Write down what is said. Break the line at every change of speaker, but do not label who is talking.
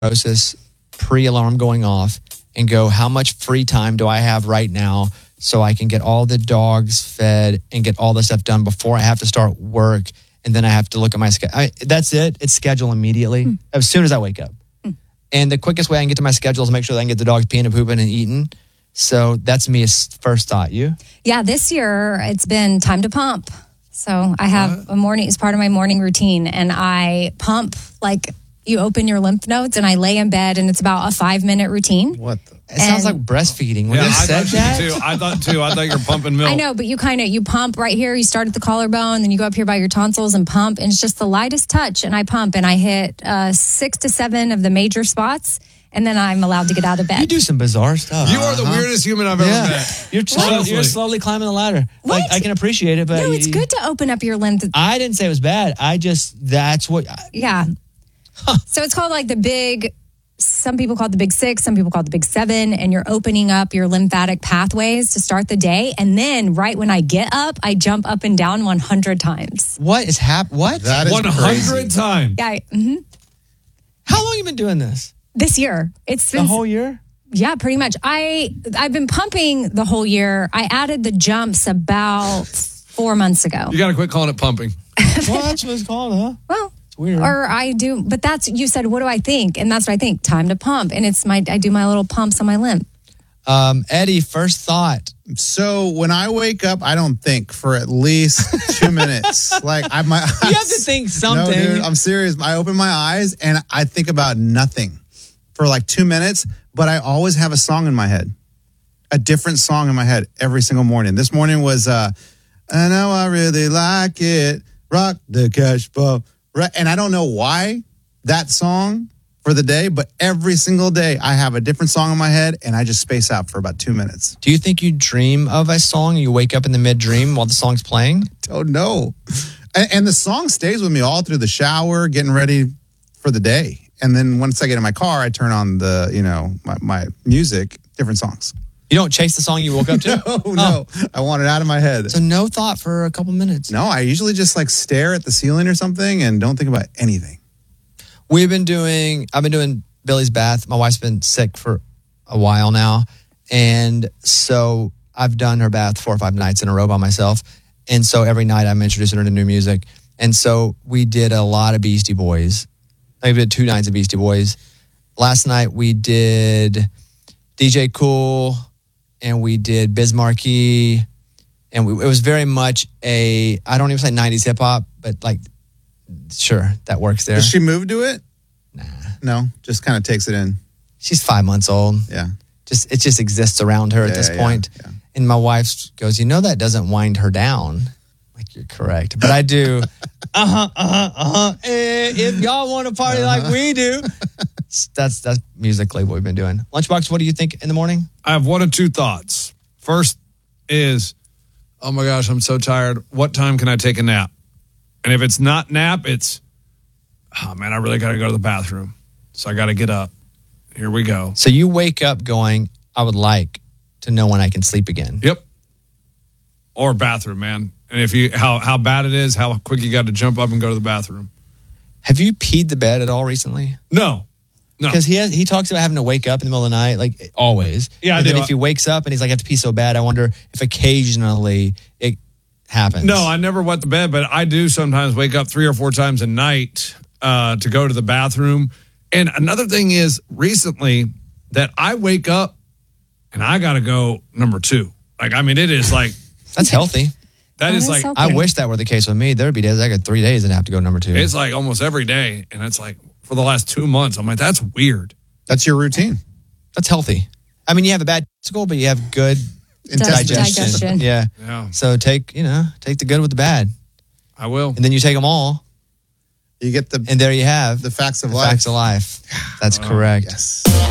neurosis pre-alarm going off and go, how much free time do I have right now so I can get all the dogs fed and get all the stuff done before I have to start work, and then I have to look at my schedule. That's it. It's schedule immediately as soon as I wake up. And the quickest way I can get to my schedule is make sure that I can get the dogs peeing and pooping and eating. So that's me as first thought. You?
Yeah, this year it's been time to pump. So I have a morning, it's part of my morning routine, and I pump like you open your lymph nodes, and I lay in bed, and it's about a 5-minute routine.
What the? It sounds like breastfeeding. When you said that?
I thought you're pumping milk.
I know, but you pump right here. You start at the collarbone, then you go up here by your tonsils and pump, and it's just the lightest touch. And I pump, and I hit 6 to 7 of the major spots, and then I'm allowed to get out of bed.
You do some bizarre stuff.
You are the weirdest human I've ever met.
You're slowly climbing the ladder.
What?
Like, I can appreciate it, but
No, it's good to open up your lymph.
I didn't say it was bad. That's what.
Yeah. So it's called like the big. Some people call it the big 6, some people call it the big 7, and you're opening up your lymphatic pathways to start the day. And then right when I get up, I jump up and down 100 times.
What is happening? What?
That is
100 times.
Yeah.
How long have you been doing this?
This year. It's been
the whole year?
Yeah, pretty much. I've been pumping the whole year. I added the jumps about 4 months ago.
You got to quit calling it pumping.
Well, that's what it's called, huh?
Well,
it's weird.
Or I do, but you said, what do I think? And that's what I think. Time to pump. And I do my little pumps on my lymph.
Eddie, first thought.
So when I wake up, I don't think for at least 2 minutes. Like you
have to think something.
No, dude, I'm serious. I open my eyes and I think about nothing for like 2 minutes, but I always have a song in my head, a different song in my head every single morning. This morning was, I know I really like it, rock the cash bow. And I don't know why that song for the day, but every single day I have a different song in my head and I just space out for about 2 minutes.
Do you think you dream of a song? You wake up in the mid-dream while the song's playing?
Don't know. And the song stays with me all through the shower, getting ready for the day. And then once I get in my car, I turn on my music, different songs.
You don't chase the song you woke up to?
No. I want it out of my head.
So no thought for a couple minutes?
No, I usually just like stare at the ceiling or something and don't think about anything.
I've been doing Billy's bath. My wife's been sick for a while now. And so I've done her bath 4 or 5 nights in a row by myself. And so every night I'm introducing her to new music. And so we did a lot of Beastie Boys. We did 2 nights of Beastie Boys. Last night we did DJ Cool and we did Biz Markie. And it was very much I don't even say 90s hip hop, but like, sure, that works there.
Does she move to it?
Nah.
No, just kind of takes it in.
She's 5 months old.
Yeah.
It just exists around her at this point.
Yeah.
And my wife goes, that doesn't wind her down. Like, you're correct. But I do, if y'all want to party like we do. That's musically what we've been doing. Lunchbox, what do you think in the morning?
I have 1 or 2 thoughts. First is, oh my gosh, I'm so tired. What time can I take a nap? And if it's not nap, it's, oh man, I really got to go to the bathroom. So I got to get up. Here we go.
So you wake up going, I would like to know when I can sleep again.
Yep. Or bathroom, man. And if how bad it is, how quick you got to jump up and go to the bathroom.
Have you peed the bed at all recently?
No.
Because he talks about having to wake up in the middle of the night, like always.
Yeah,
and
I
then
do.
if he wakes up and he's like, I have to pee so bad, I wonder if occasionally it happens.
No, I never wet the bed, but I do sometimes wake up 3 or 4 times a night to go to the bathroom. And another thing is recently that I wake up and I got to go number 2. Like, I mean, it is like.
That's healthy.
That is like.
healthy.
I wish that were the case with me. There'd be days I got 3 days and have to go number 2.
It's like almost every day. And it's like for the last 2 months, I'm like, that's weird.
That's your routine.
That's healthy. I mean, you have a bad school, but you have good
Digestion.
Yeah. So take the good with the bad.
I will.
And then you take them all.
You get
And there you have
the facts of
the
life.
facts of life. That's correct.
Yes.